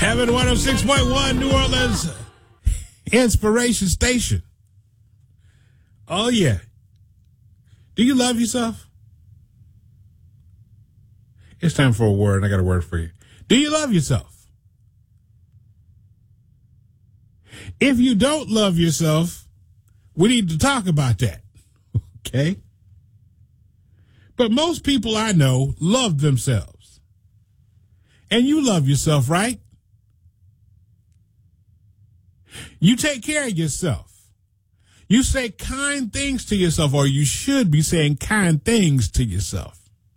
Heaven 106.1, New Orleans Inspiration Station. Oh, yeah. Do you love yourself? It's time for a word. I got a word for you. Do you love yourself? If you don't love yourself, we need to talk about that. Okay? But most people I know love themselves. And you love yourself, right? You take care of yourself. You say kind things to yourself, or you should be saying kind things to yourself.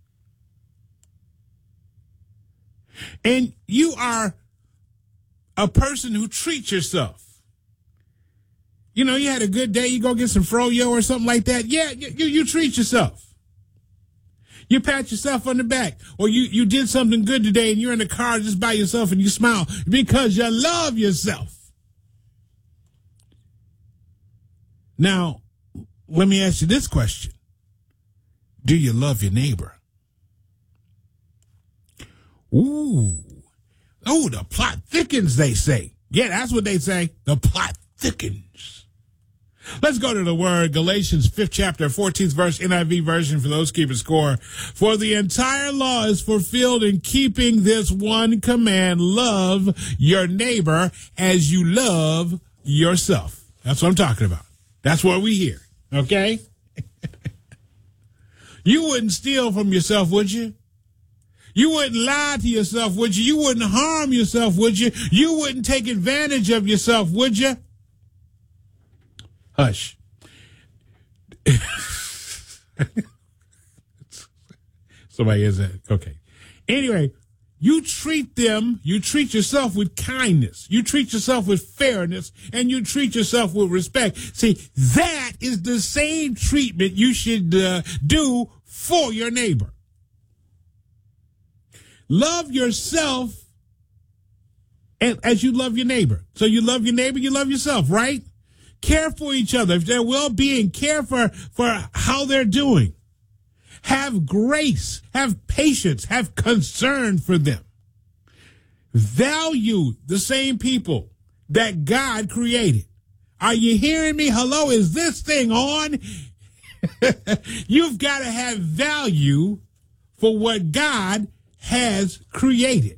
And you are a person who treats yourself. You know, you had a good day, you go get some froyo or something like that. Yeah, you treat yourself. You pat yourself on the back, or you did something good today and you're in the car just by yourself and you smile because you love yourself. Now, let me ask you this question. Do you love your neighbor? Ooh. Oh, the plot thickens, they say. Yeah, that's what they say. The plot thickens. Let's go to the word, Galatians 5th chapter, 14th verse, NIV version for those keeping score. For the entire law is fulfilled in keeping this one command, love your neighbor as you love yourself. That's what I'm talking about. That's what we hear, okay? You wouldn't steal from yourself, would you? You wouldn't lie to yourself, would you? You wouldn't harm yourself, would you? You wouldn't take advantage of yourself, would you? Hush. Somebody is that. Okay. Anyway, you treat yourself with kindness. You treat yourself with fairness, and you treat yourself with respect. See, that is the same treatment you should do for your neighbor. Love yourself as you love your neighbor. So you love your neighbor, you love yourself, right? Care for each other, their well-being, care for how they're doing. Have grace, have patience, have concern for them. Value the same people that God created. Are you hearing me? Hello, is this thing on? You've got to have value for what God has created.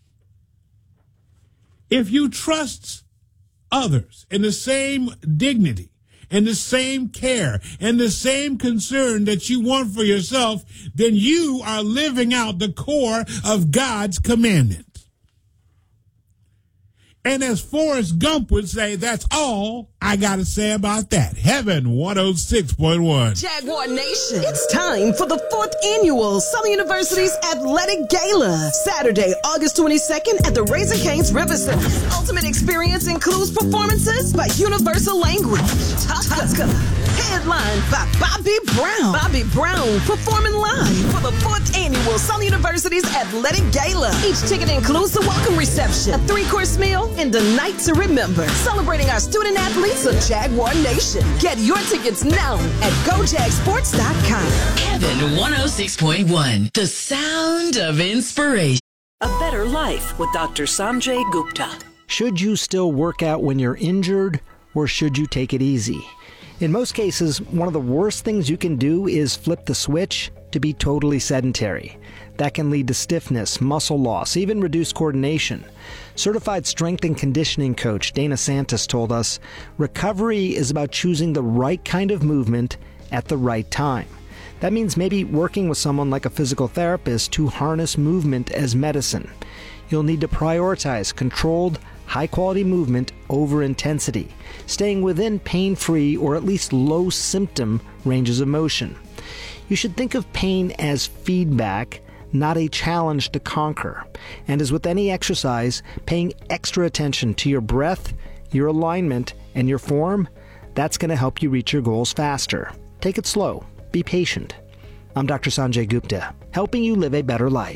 If you trust others in the same dignity and the same care and the same concern that you want for yourself, then you are living out the core of God's commandment. And as Forrest Gump would say, that's all I got to say about that. Heaven 106.1. Jaguar Nation. It's time for the 4th annual Southern University's Athletic Gala. Saturday, August 22nd at the Raising Cane's River Center. Ultimate experience includes performances by Universal Language. Tucker. Headlined by Bobby Brown. Bobby Brown performing live for the 4th annual Southern University's Athletic Gala. Each ticket includes the welcome reception, a 3-course meal, and a night to remember. Celebrating our student athletes of Jaguar Nation. Get your tickets now at GoJagSports.com. Heaven 106.1, the sound of inspiration. A Better Life with Dr. Sanjay Gupta. Should you still work out when you're injured, or should you take it easy? In most cases, one of the worst things you can do is flip the switch to be totally sedentary. That can lead to stiffness, muscle loss, even reduced coordination. Certified strength and conditioning coach Dana Santos told us, recovery is about choosing the right kind of movement at the right time. That means maybe working with someone like a physical therapist to harness movement as medicine. You'll need to prioritize controlled, high-quality movement over intensity, staying within pain-free or at least low-symptom ranges of motion. You should think of pain as feedback, not a challenge to conquer. And as with any exercise, paying extra attention to your breath, your alignment, and your form, that's going to help you reach your goals faster. Take it slow. Be patient. I'm Dr. Sanjay Gupta, helping you live a better life.